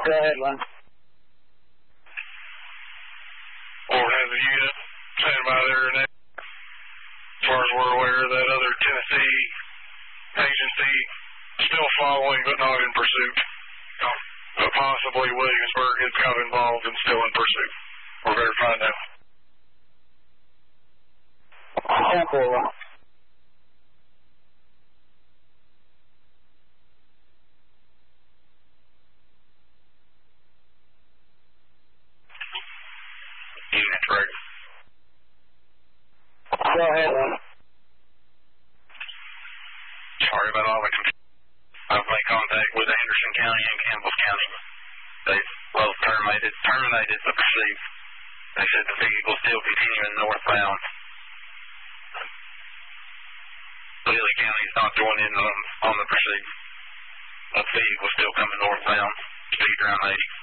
Go ahead, Lynn. Or has a unit standing by there now. As far as we're aware, that other Tennessee agency still following but not in pursuit. But possibly Williamsburg has got involved and still in pursuit. We're verifying now. Temple. Unit ready. Go ahead, Lynn. Sorry about all the confusion. I've made contact with Anderson County and Campbell County. They've both terminated the pursuit. They said the vehicle's still continuing northbound. Lily County's not joining in on the pursuit. The vehicle's still coming northbound, speed around 80.